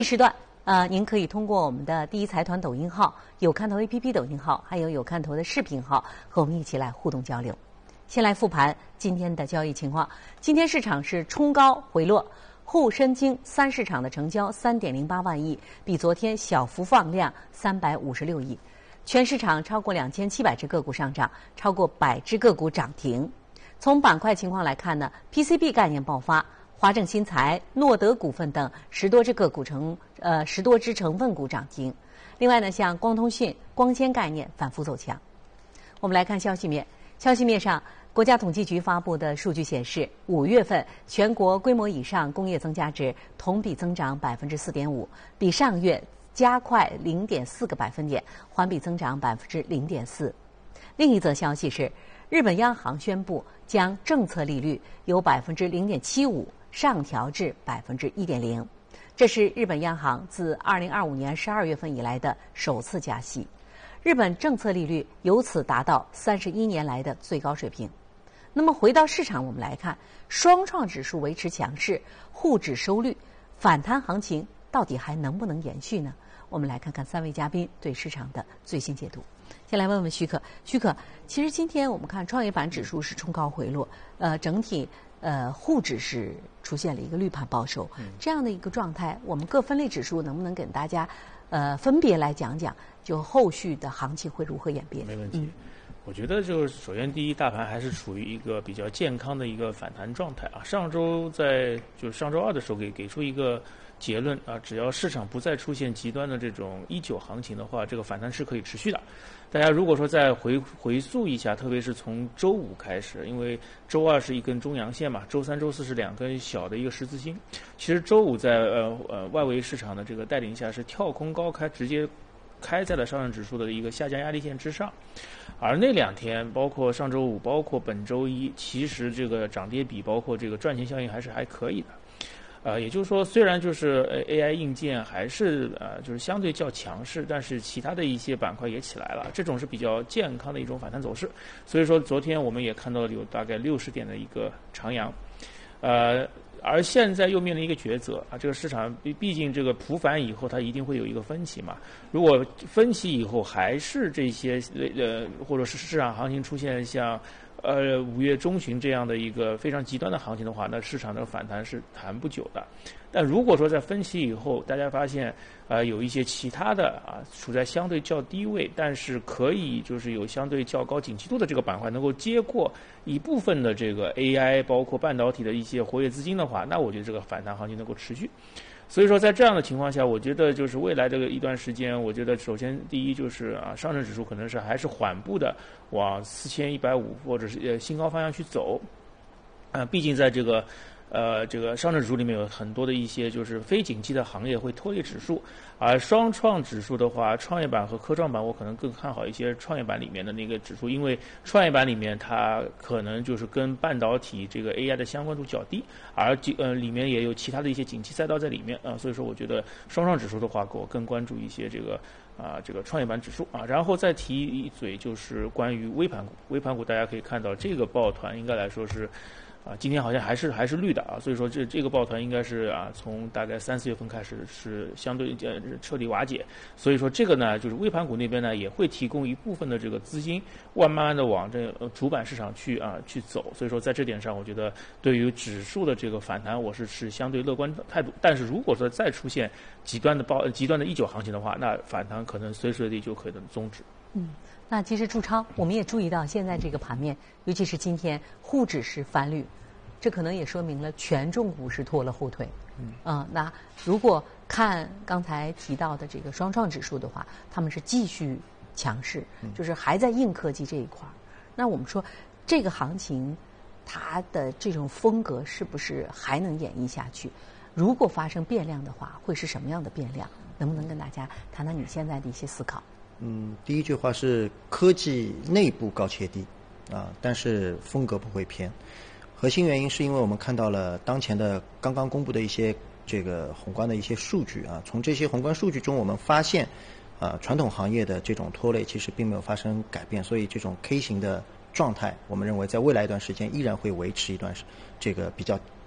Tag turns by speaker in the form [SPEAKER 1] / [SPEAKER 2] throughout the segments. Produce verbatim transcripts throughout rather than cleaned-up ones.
[SPEAKER 1] 时段，呃，您可以通过我们的第一财团抖音号、有看头 A P P 抖音号，还有有看头的视频号，和我们一起来互动交流。先来复盘今天的交易情况。今天市场是冲高回落，沪深京三市场的成交三点零八万亿，比昨天小幅放量三百五十六亿。全市场超过两千七百只个股上涨，超过百只个股涨停。从板块情况来看呢 ，P C B 概念爆发。华正新材、诺德股份等十多只个股成呃十多只成分股涨停。另外呢，像光通讯、光纤概念反复走强。我们来看消息面，消息面上，国家统计局发布的数据显示，五月份全国规模以上工业增加值同比增长百分之四点五，比上月加快零点四个百分点，环比增长百分之零点四。另一则消息是，日本央行宣布将政策利率由百分之零点七五上调至百分之一点零，这是日本央行自二零二五年十二月份以来的首次加息，日本政策利率由此达到三十一年来的最高水平。那么回到市场，我们来看双创指数维持强势，沪指收率，反弹行情到底还能不能延续呢？我们来看看三位嘉宾对市场的最新解读。先来问问徐可，徐可，其实今天我们看创业板指数是冲高回落，呃，整体呃沪指是出现了一个绿盘报收，这样的一个状态，我们各分类指数能不能给大家呃分别来讲讲，就后续的行情会如何演变？
[SPEAKER 2] 没问题。嗯，我觉得就是首先第一，大盘还是处于一个比较健康的一个反弹状态啊。上周在就是上周二的时候给给出一个结论啊，只要市场不再出现极端的这种一九行情的话，这个反弹是可以持续的。大家如果说再回回溯一下，特别是从周五开始，因为周二是一根中阳线嘛，周三、周四是两根小的一个十字星。其实周五在呃呃外围市场的这个带领下，是跳空高开，直接开在了上证指数的一个下降压力线之上。而那两天，包括上周五，包括本周一，其实这个涨跌比，包括这个赚钱效应还是还可以的。呃，也就是说，虽然就是呃 A I 硬件还是呃就是相对较强势，但是其他的一些板块也起来了，这种是比较健康的一种反弹走势。所以说，昨天我们也看到了有大概六十点的一个长阳，呃，而现在又面临一个抉择啊，这个市场毕毕竟这个普反以后，它一定会有一个分歧嘛。如果分歧以后还是这些呃或者是市场行情出现像呃，五月中旬这样的一个非常极端的行情的话，那市场的反弹是谈不久的。但如果说在分析以后，大家发现呃有一些其他的啊处在相对较低位，但是可以就是有相对较高景气度的这个板块能够接过一部分的这个 A I 包括半导体的一些活跃资金的话，那我觉得这个反弹行情能够持续。所以说，在这样的情况下，我觉得就是未来这个一段时间，我觉得首先第一就是啊，上证指数可能是还是缓步的往四千一百五或者是呃新高方向去走，啊，毕竟在这个呃这个上证指数里面有很多的一些就是非景气的行业会拖累指数，而双创指数的话，创业板和科创板我可能更看好一些创业板里面的那个指数，因为创业板里面它可能就是跟半导体这个 A I 的相关度较低，而呃里面也有其他的一些景气赛道在里面啊，所以说我觉得双创指数的话，我更关注一些这个啊这个创业板指数啊，然后再提一嘴就是关于微盘股，微盘股大家可以看到这个抱团应该来说是。啊，今天好像还是还是绿的啊，所以说这这个抱团应该是啊，从大概三四月份开始是相对呃彻底瓦解，所以说这个呢，就是微盘股那边呢也会提供一部分的这个资金，慢慢的往这个主板市场去啊去走，所以说在这点上，我觉得对于指数的这个反弹，我是持相对乐观的态度。但是如果说再出现极端的暴极端的一九行情的话，那反弹可能随时随地就可能终止。
[SPEAKER 1] 嗯。那其实注超，我们也注意到现在这个盘面，尤其是今天沪指是翻绿，这可能也说明了权重股是拖了后腿。嗯，呃、那如果看刚才提到的这个双创指数的话，他们是继续强势，就是还在硬科技这一块儿。那我们说这个行情，它的这种风格是不是还能演绎下去？如果发生变量的话，会是什么样的变量？能不能跟大家谈谈你现在的一些思考？
[SPEAKER 3] 嗯，第一句话是科技内部高切低啊，但是风格不会偏。核心原因是因为我们看到了当前的刚刚公布的一些这个宏观的一些数据啊，从这些宏观数据中我们发现啊，传统行业的这种拖累其实并没有发生改变，所以这种 K 型的状态，我们认为在未来一段时间依然会维持一段这个比较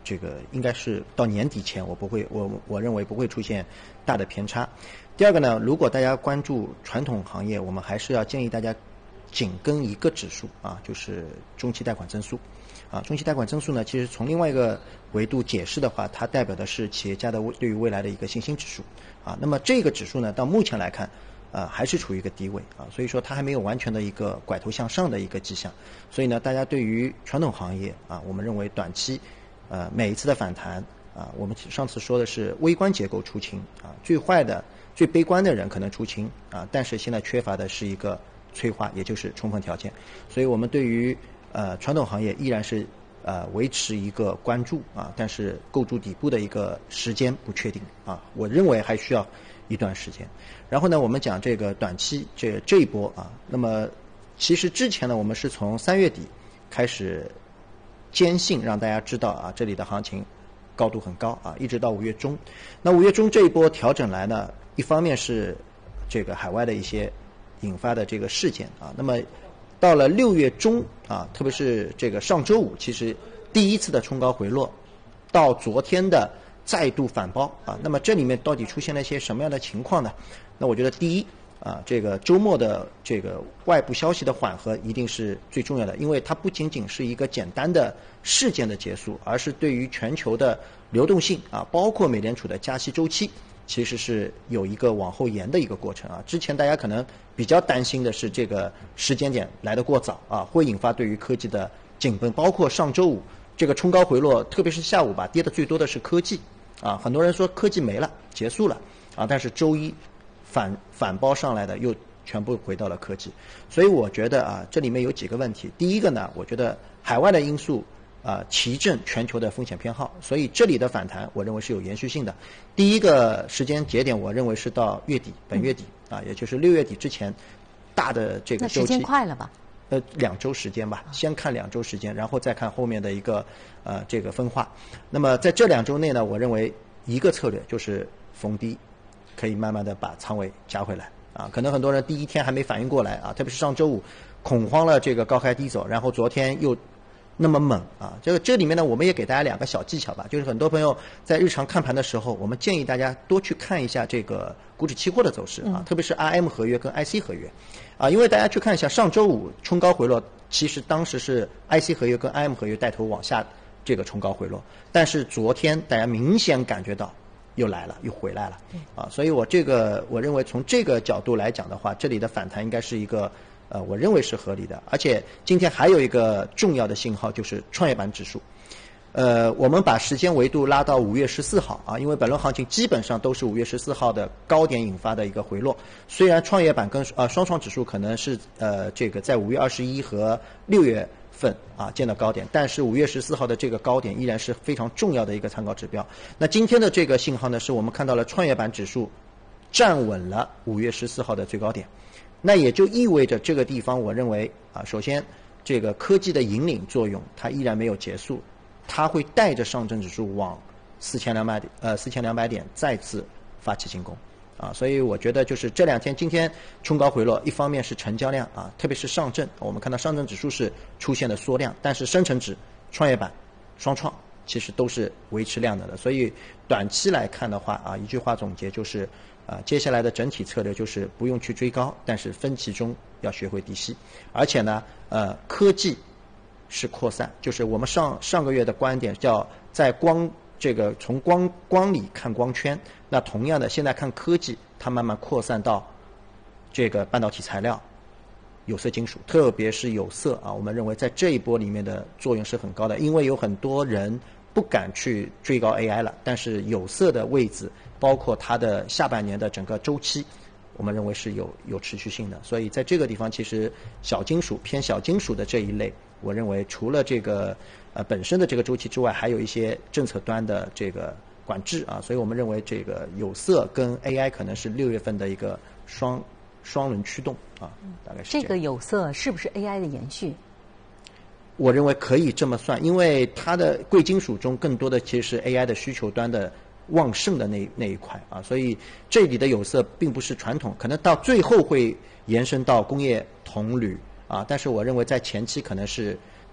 [SPEAKER 3] 这个应该是到年底前，我不会，我我认为不会出现大的偏差。第二个呢，如果大家关注传统行业，我们还是要建议大家紧跟一个指数啊，就是中期贷款增速。啊，中期贷款增速呢，其实从另外一个维度解释的话，它代表的是企业家的对于未来的一个信心指数。啊，那么这个指数呢，到目前来看，呃，还是处于一个低位啊，所以说它还没有完全的一个拐头向上的一个迹象。所以呢，大家对于传统行业啊，我们认为短期，呃，每一次的反弹啊，我们上次说的是微观结构出清啊，最坏的、最悲观的人可能出清啊，但是现在缺乏的是一个催化，也就是充分条件。所以我们对于呃传统行业依然是呃维持一个关注啊，但是构筑底部的一个时间不确定啊，我认为还需要一段时间。然后呢，我们讲这个短期这这一波啊，那么其实之前呢，我们是从三月底开始坚信让大家知道啊，这里的行情高度很高啊，一直到五月中。那五月中这一波调整来呢，一方面是这个海外的一些引发的这个事件啊，那么到了六月中啊，特别是这个上周五，其实第一次的冲高回落，到昨天的再度反包啊，那么这里面到底出现了一些什么样的情况呢？那我觉得第一啊，这个周末的这个外部消息的缓和一定是最重要的，因为它不仅仅是一个简单的事件的结束，而是对于全球的流动性啊，包括美联储的加息周期，其实是有一个往后延的一个过程啊。之前大家可能比较担心的是这个时间点来得过早啊，会引发对于科技的紧绷，包括上周五这个冲高回落，特别是下午吧，跌的最多的是科技啊，很多人说科技没了，结束了啊，但是周一反反包上来的又全部回到了科技，所以我觉得啊，这里面有几个问题。第一个呢，我觉得海外的因素啊提振全球的风险偏好，所以这里的反弹我认为是有延续性的。第一个时间节点，我认为是到月底，本月底啊，也就是六月底之前，大的这个周期。
[SPEAKER 1] 那时间快了吧？
[SPEAKER 3] 呃，两周时间吧，先看两周时间，然后再看后面的一个呃这个分化。那么在这两周内呢，我认为一个策略就是逢低，可以慢慢的把仓位加回来啊。可能很多人第一天还没反应过来啊，特别是上周五恐慌了，这个高开低走，然后昨天又那么猛啊。这个这里面呢，我们也给大家两个小技巧吧，就是很多朋友在日常看盘的时候，我们建议大家多去看一下这个股指期货的走势啊，特别是 R M 合约跟 I C 合约。啊，因为大家去看一下，上周五冲高回落，其实当时是 I C 合约跟 I M 合约带头往下这个冲高回落，但是昨天大家明显感觉到又来了，又回来了，啊，所以我这个我认为从这个角度来讲的话，这里的反弹应该是一个呃，我认为是合理的，而且今天还有一个重要的信号就是创业板指数。呃，我们把时间维度拉到五月十四号啊，因为本轮行情基本上都是五月十四号的高点引发的一个回落。虽然创业板跟呃双创指数可能是呃这个在五月二十一和六月份啊见到高点，但是五月十四号的这个高点依然是非常重要的一个参考指标。那今天的这个信号呢，是我们看到了创业板指数站稳了五月十四号的最高点，那也就意味着这个地方，我认为啊，首先这个科技的引领作用它依然没有结束。它会带着上证指数往四千两百点，呃，四千两百点再次发起进攻，啊，所以我觉得就是这两天今天冲高回落，一方面是成交量啊，特别是上证，我们看到上证指数是出现了缩量，但是深成指、创业板、双创其实都是维持量能的，所以短期来看的话啊，一句话总结就是啊，接下来的整体策略就是不用去追高，但是分歧中要学会低吸，而且呢，呃，科技是扩散，就是我们上上个月的观点叫在光这个从光光里看光圈，那同样的现在看科技，它慢慢扩散到这个半导体材料、有色金属，特别是有色啊，我们认为在这一波里面的作用是很高的，因为有很多人不敢去追高 A I 了，但是有色的位置，包括它的下半年的整个周期，我们认为是有有持续性的，所以在这个地方，其实小金属偏小金属的这一类，我认为除了这个呃本身的这个周期之外，还有一些政策端的这个管制啊，所以我们认为这个有色跟 A I 可能是六月份的一个双双轮驱动啊，大概是这样。
[SPEAKER 1] 这个有色是不是 A I 的延续？
[SPEAKER 3] 我认为可以这么算，因为它的贵金属中更多的其实是 A I 的需求端的旺盛的那那一块啊，所以这里的有色并不是传统，可能到最后会延伸到工业铜铝啊，但是我认为在前期可能是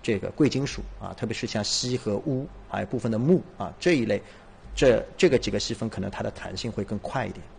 [SPEAKER 3] 这个贵金属啊，特别是像锡和钨，还有部分的钼啊这一类，这这个几个细分可能它的弹性会更快一点。